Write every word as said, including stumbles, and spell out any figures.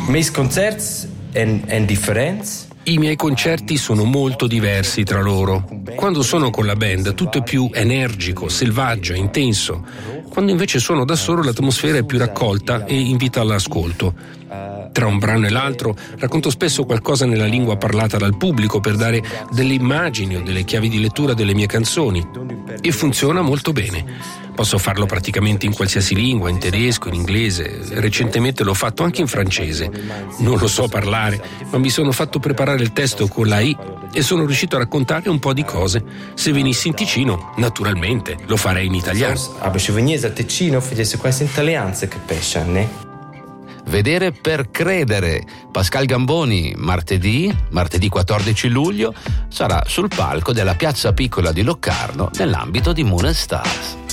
Mis concerts en differenza. I miei concerti sono molto diversi tra loro. Quando sono con la band tutto è più energico, selvaggio, intenso. Quando invece sono da solo l'atmosfera è più raccolta e invita all'ascolto. Tra un brano e l'altro racconto spesso qualcosa nella lingua parlata dal pubblico per dare delle immagini o delle chiavi di lettura delle mie canzoni. E funziona molto bene. Posso farlo praticamente in qualsiasi lingua, in tedesco, in inglese. Recentemente l'ho fatto anche in francese. Non lo so parlare, ma mi sono fatto preparare il testo con la I e sono riuscito a raccontare un po' di cose. Se venissi in Ticino, naturalmente, lo farei in italiano. Ah, se venissi a Ticino, facessi questa italianza che pesce, ne? Vedere per credere. Pascal Gamboni martedì, martedì quattordici luglio, sarà sul palco della Piazza Piccola di Locarno nell'ambito di Moon and Stars.